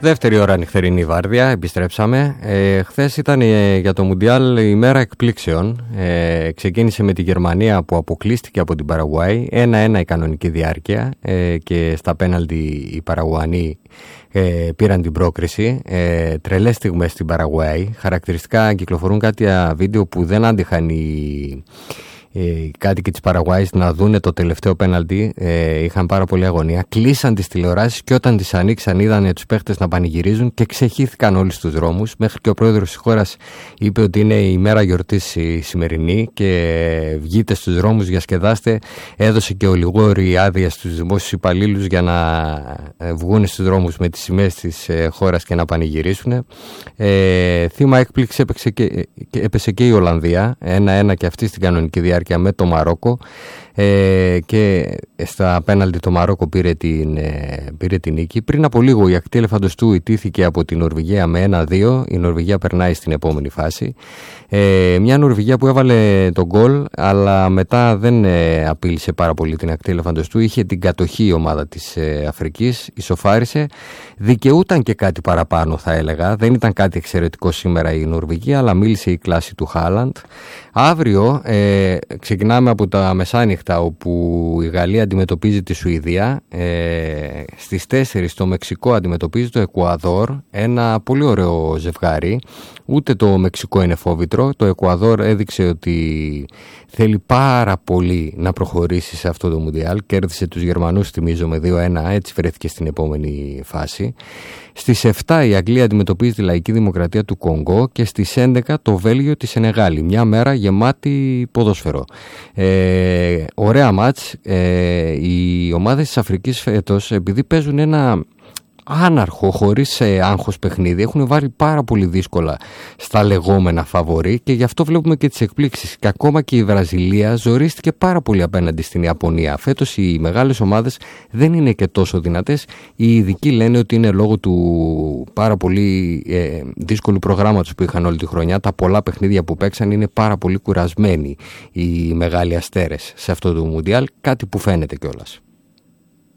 Δεύτερη ώρα νυχτερινή βάρδια, επιστρέψαμε. Χθες ήταν για το Μουντιάλ η μέρα εκπλήξεων. Ξεκίνησε με τη Γερμανία που αποκλείστηκε από την Παραγουάη, 1-1 η κανονική διάρκεια και στα πέναλτι οι Παραγουανοί πήραν την πρόκριση. Τρελές στιγμές στην Παραγουάη. Χαρακτηριστικά κυκλοφορούν κάτι βίντεο που δεν άντυχαν οι κάτοικοι της Παραγουάης να δούνε το τελευταίο πέναλτι. Είχαν πάρα πολύ αγωνία. Κλείσαν τις τηλεοράσεις και όταν τις ανοίξαν είδανε τους παίχτες να πανηγυρίζουν και ξεχύθηκαν όλοι στους δρόμους. Μέχρι και ο πρόεδρος της χώρας είπε ότι είναι η μέρα γιορτής η σημερινή και βγείτε στους δρόμους, διασκεδάστε. Έδωσε και ολιγόρη άδεια στους δημόσιους υπαλλήλους για να βγουν στους δρόμους με τις σημαίες της χώρας και να πανηγυρίσουν. Θύμα έκπληξη έπεσε και η Ολλανδία, 1-1 και αυτή στην κανονική διάρκεια με το Μαρόκο, και στα πέναλτι το Μαρόκο πήρε την νίκη. Πριν από λίγο η ακτή ελεφαντοστού ιτήθηκε από την Νορβηγία με 1-2. Η Νορβηγία περνάει στην επόμενη φάση. Μια Νορβηγία που έβαλε τον γκολ αλλά μετά δεν απείλησε πάρα πολύ την ακτή ελεφαντοστού. Είχε την κατοχή η ομάδα της Αφρικής, ισοφάρισε. Δικαιούταν και κάτι παραπάνω, θα έλεγα. Δεν ήταν κάτι εξαιρετικό σήμερα η Νορβηγία, αλλά μίλησε η κλάση του Χάλαντ. Αύριο ξεκινάμε από τα μεσάνυχτα, όπου η Γαλλία αντιμετωπίζει τη Σουηδία. Στις 4 το Μεξικό αντιμετωπίζει το Εκουαδόρ. Ένα πολύ ωραίο ζευγάρι. Ούτε το Μεξικό είναι φόβητρο. Το Εκουαδόρ έδειξε ότι θέλει πάρα πολύ να προχωρήσει σε αυτό το Μουντιάλ. Κέρδισε τους Γερμανούς, θυμίζω, με 2-1. Έτσι βρέθηκε στην επόμενη φάση. Στις 7 η Αγγλία αντιμετωπίζει τη Λαϊκή Δημοκρατία του Κονγκό και στις 11 το Βέλγιο τη Σενεγάλη. Μια μέρα γεμάτη ποδόσφαιρο. Ωραία μάτς. Οι ομάδες της Αφρικής φέτος, επειδή παίζουν ένα άναρχο, χωρίς άγχος παιχνίδι, έχουν βάλει πάρα πολύ δύσκολα στα λεγόμενα φαβορί και γι' αυτό βλέπουμε και τις εκπλήξεις. Και ακόμα και η Βραζιλία ζορίστηκε πάρα πολύ απέναντι στην Ιαπωνία. Φέτος οι μεγάλες ομάδες δεν είναι και τόσο δυνατές. Οι ειδικοί λένε ότι είναι λόγω του πάρα πολύ δύσκολου προγράμματος που είχαν όλη τη χρονιά. Τα πολλά παιχνίδια που παίξαν, είναι πάρα πολύ κουρασμένοι οι μεγάλοι αστέρες σε αυτό το Μουντιάλ, κάτι που φαίνεται κιόλας.